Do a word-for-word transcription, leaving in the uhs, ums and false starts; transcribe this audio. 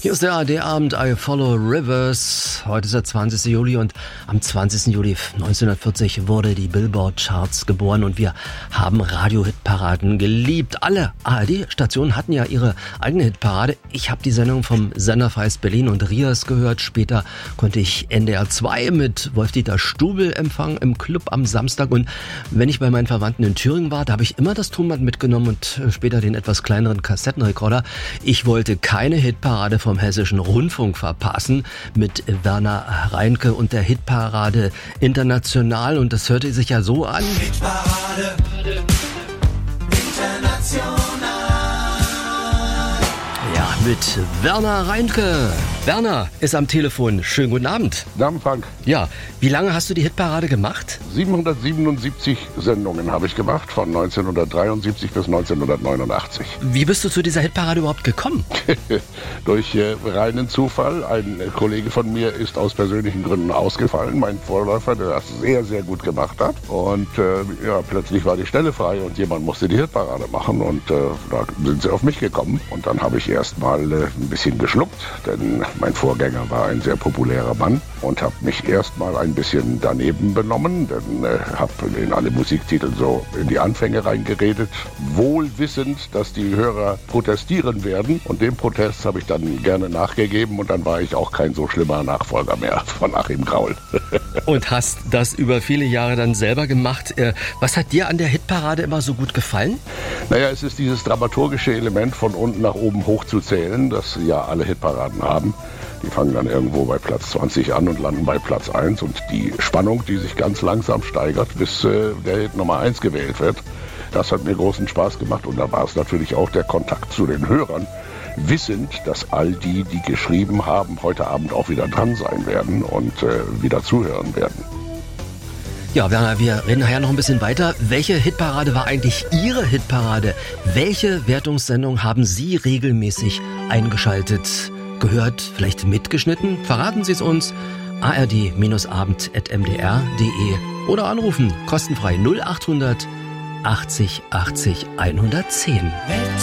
Hier ist der A R D-Abend, I Follow Rivers. Heute ist der zwanzigster Juli und am zwanzigsten Juli neunzehnhundertvierzig wurde die Billboard-Charts geboren und wir haben Radio-Hitparaden geliebt. Alle A R D-Stationen hatten ja ihre eigene Hitparade. Ich habe die Sendung vom Sender Freies Berlin und Rias gehört. Später konnte ich N D R zwei mit Wolf-Dieter Stubel empfangen im Club am Samstag. Und wenn ich bei meinen Verwandten in Thüringen war, da habe ich immer das Tonband mitgenommen und später den etwas kleineren Kassettenrekorder. Ich wollte keine Hitparade vom Hessischen Rundfunk verpassen mit Werner Reinke und der Hitparade international. Und das hörte sich ja so an. Hitparade international. Ja, mit Werner Reinke. Werner ist am Telefon. Schönen guten Abend. Guten Abend, Frank. Ja, wie lange hast du die Hitparade gemacht? siebenhundertsiebenundsiebzig Sendungen habe ich gemacht, von neunzehnhundertdreiundsiebzig bis neunzehnhundertneunundachtzig. Wie bist du zu dieser Hitparade überhaupt gekommen? Durch äh, reinen Zufall. Ein äh, Kollege von mir ist aus persönlichen Gründen ausgefallen, mein Vorläufer, der das sehr, sehr gut gemacht hat. Und äh, ja, plötzlich war die Stelle frei und jemand musste die Hitparade machen. Und äh, da sind sie auf mich gekommen. Und dann habe ich erst mal äh, ein bisschen geschluckt, denn mein Vorgänger war ein sehr populärer Mann und habe mich erst mal ein bisschen daneben benommen, denn äh, habe in alle Musiktitel so in die Anfänge reingeredet, wohl wissend, dass die Hörer protestieren werden. Und dem Protest habe ich dann gerne nachgegeben und dann war ich auch kein so schlimmer Nachfolger mehr von Achim Graul. Und hast das über viele Jahre dann selber gemacht. Was hat dir an der Hitparade immer so gut gefallen? Naja, es ist dieses dramaturgische Element, von unten nach oben hochzuzählen, das ja alle Hitparaden haben. Die fangen dann irgendwo bei Platz zwanzig an und landen bei Platz eins. Und die Spannung, die sich ganz langsam steigert, bis äh, der Hit Nummer eins gewählt wird, das hat mir großen Spaß gemacht. Und da war es natürlich auch der Kontakt zu den Hörern, wissend, dass all die, die geschrieben haben, heute Abend auch wieder dran sein werden und äh, wieder zuhören werden. Ja, Werner, wir reden nachher noch ein bisschen weiter. Welche Hitparade war eigentlich Ihre Hitparade? Welche Wertungssendung haben Sie regelmäßig eingeschaltet, gehört, vielleicht mitgeschnitten? Verraten Sie es uns. A R D Abend at m d r punkt d e oder anrufen, kostenfrei null achthundert achtzig achtzig hundertzehn. Mit